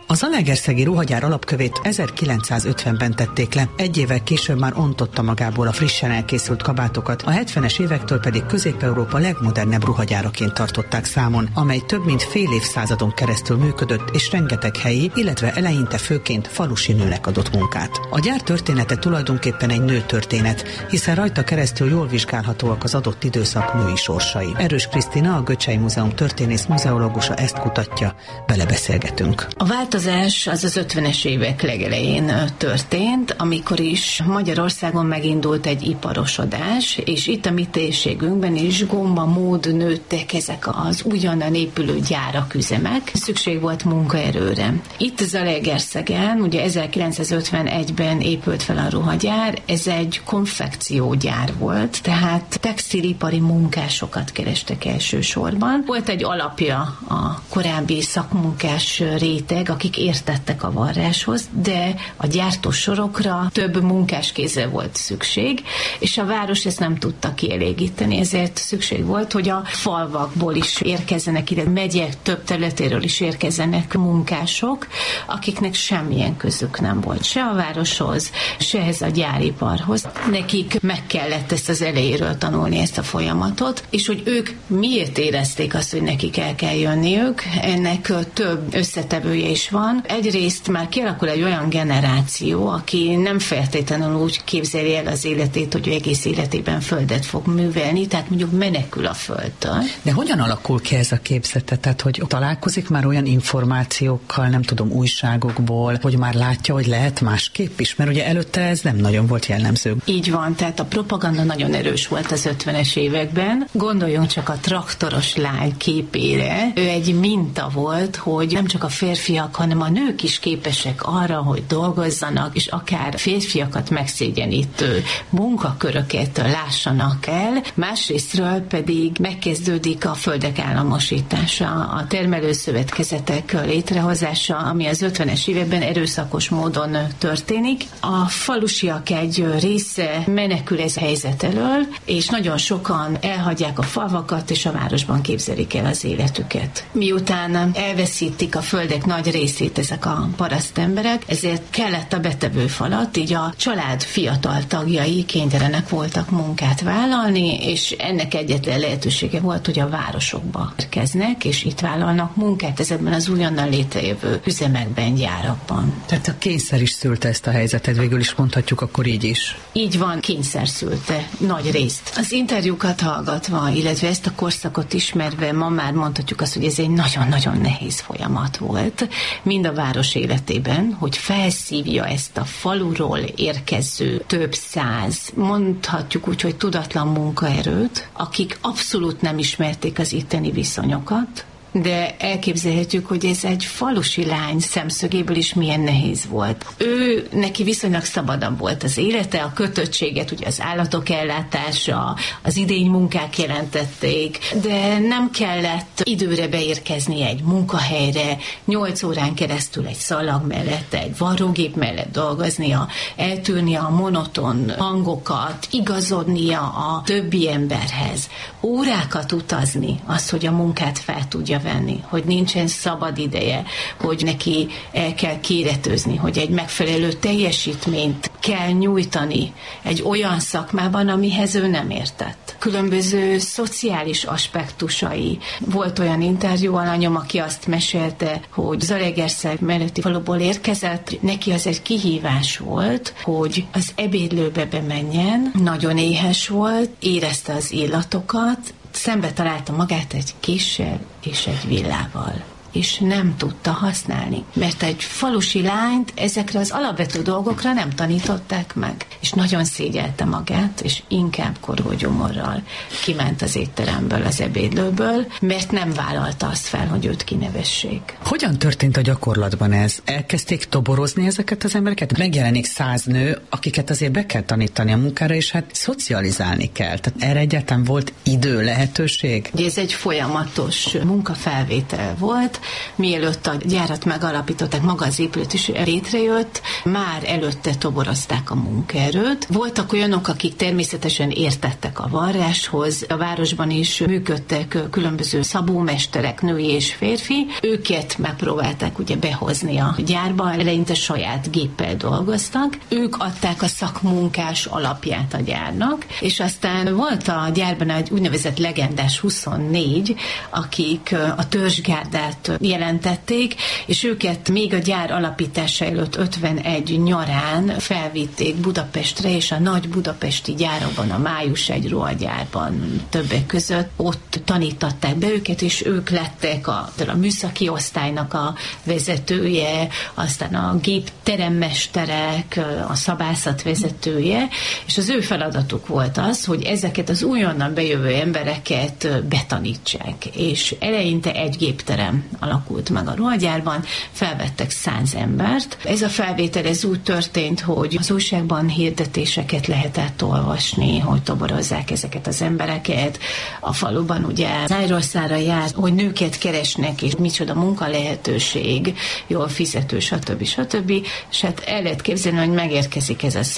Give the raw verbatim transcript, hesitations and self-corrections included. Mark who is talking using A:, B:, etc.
A: A zalaegerszegi ruhagyár alapkövét ezerkilencszázötvenben tették le, egy évvel később már ontotta magából a frissen elkészült kabátokat, a hetvenes évektől pedig Közép-Európa legmodernebb ruhagyáraként tartották számon, amely több mint fél évszázadon keresztül működött, és rengeteg helyi, illetve eleinte főként falusi nőnek adott munkát. A gyár története tulajdonképpen egy nő történet, hiszen rajta keresztül jól vizsgálhatóak az adott időszak női sorsai. Erős Krisztina, a Göcsei Múzeum történész muzeológusa ezt kutatja, belebeszélgetünk.
B: A változás az az ötvenes évek legelején történt, amikor is Magyarországon megindult egy iparosodás, és itt a mi térségünkben is gomba mód nőttek ezek az újonnan épülő gyárak, üzemek. Szükség volt munkaerőre. Itt Zalaegerszegen, ugye ezerkilencszázötvenegyben épült fel a ruhagyár, ez egy konfekciógyár volt, tehát textilipari munkásokat kerestek elsősorban. Volt egy alapja a korábbi szakmunkás réteg, akik értettek a varráshoz, de a gyártósorokra több munkáskézre volt szükség, és a város ezt nem tudta kielégíteni, ezért szükség volt, hogy a falvakból is érkezzenek, illetve megyek több területéről is érkezzenek munkások, akiknek semmilyen közük nem volt se a városhoz, se ehhez a gyáriparhoz. Nekik meg kellett ezt az elejéről tanulni, ezt a folyamatot, és hogy ők miért érezték azt, hogy nekik el kell jönniük, ennek több összetevője is van. Egyrészt már kialakul egy olyan generáció, aki nem feltétlenül úgy képzeli el az életét, hogy ő egész életében földet fog művelni, tehát mondjuk menekül a földtől.
A: De hogyan alakul ki ez a képzete? Tehát, hogy találkozik már olyan információkkal, nem tudom, újságokból, hogy már látja, hogy lehet másképp is, mert ugye előtte ez nem nagyon volt jellemző.
B: Így van, tehát a propaganda nagyon erős volt az ötvenes években. Gondoljunk csak a traktoros lány képére. Ő egy minta volt, hogy nem csak a férfiak, hanem a nők is képesek arra, hogy dolgozzanak, és akár férfiakat megszégyenítő munkaköröket lássanak el. Másrésztről pedig megkezdődik a földek államosítása, a termelőszövetkezetek létrehozása, ami az ötvenes években erőszakos módon történik. A falusiak egy része menekül ez a helyzet elől, és nagyon sokan elhagyják a falvakat, és a városban képzelik el az életüket. Miután elveszítik a földek nagy részét ezek a paraszt emberek, ezért kellett a betevőfalat, így a család fiatal tagjai kénytelenek voltak munkát vállalni, és ennek egyetlen lehetősége volt, hogy a városokba érkeznek, és itt vállalnak munkát ezekben az újonnan létrejövő üzemekben, gyárakban.
A: Tehát a kényszer is szülte ezt a helyzetet, végül is mondhatjuk akkor így is.
B: Így van, kényszer szülte nagy részt. Az interjúkat hallgatva, illetve ezt a korszakot ismerve, ma már mondhatjuk azt, hogy ez egy nagyon-nagyon nehéz folyamat volt, mind a város életében, hogy felszívja ezt a faluról érkező több száz, mondhatjuk úgy, hogy tudatlan munkaerőt, akik abszolút nem ismerték az itteni viszonyokat, de elképzelhetjük, hogy ez egy falusi lány szemszögéből is milyen nehéz volt. Ő, neki viszonylag szabadabb volt az élete, a kötöttséget, ugye az állatok ellátása, az idény munkák jelentették, de nem kellett időre beérkezni egy munkahelyre, nyolc órán keresztül egy szalag mellett, egy varrógép mellett dolgoznia, eltűrnie a monoton hangokat, igazodnia a többi emberhez, órákat utazni, az, hogy a munkát fel tudja venni, hogy nincsen szabad ideje, hogy neki el kell kéretőzni, hogy egy megfelelő teljesítményt kell nyújtani egy olyan szakmában, amihez ő nem értett. Különböző szociális aspektusai. Volt olyan interjú alanyom, aki azt mesélte, hogy Zalaegerszeg melletti faluból érkezett, neki az egy kihívás volt, hogy az ebédlőbe bemenjen, nagyon éhes volt, érezte az illatokat, szembe találta magát egy késsel és egy villával, és nem tudta használni, mert egy falusi lányt ezekre az alapvető dolgokra nem tanították meg, és nagyon szégyelte magát, és inkább korgó gyomorral kiment az étteremből, az ebédlőből, mert nem vállalta azt fel, hogy őt kinevessék.
A: Hogyan történt a gyakorlatban ez? Elkezdték toborozni ezeket az embereket? Megjelenik száz nő, akiket azért be kell tanítani a munkára, és hát szocializálni kell. Tehát erre egyáltalán volt idő, lehetőség?
B: Ez egy folyamatos munkafelvétel volt. mielőtt a gyárat megalapították, maga az épület is létrejött, már előtte toborozták a munkaerőt. Voltak olyanok, akik természetesen értettek a varráshoz. A városban is működtek különböző szabómesterek, női és férfi. Őket megpróbálták ugye behozni a gyárba. Eleinte saját géppel dolgoztak. Ők adták a szakmunkás alapját a gyárnak, és aztán volt a gyárban egy úgynevezett legendás huszonnégy, akik a törzsgárdát jelentették, és őket még a gyár alapítása előtt ötvenegy nyarán felvitték Budapestre, és a nagy budapesti gyárakban, a Május egy ruhagyárban többek között ott tanítatták be őket, és ők lettek a, a műszaki osztálynak a vezetője, aztán a gépteremmesterek, a szabászat vezetője, és az ő feladatuk volt az, hogy ezeket az újonnan bejövő embereket betanítsák, és eleinte egy gépterem alakult meg a ruhagyárban, felvettek száz embert. Ez a felvétel ez úgy történt, hogy az újságban hirdetéseket lehetett olvasni, hogy toborozzák ezeket az embereket. A faluban ugye szájról szájra járt, hogy nőket keresnek, és micsoda munkalehetőség, jól fizető, stb. stb. És hát el lehet képzelni, hogy megérkezik ez a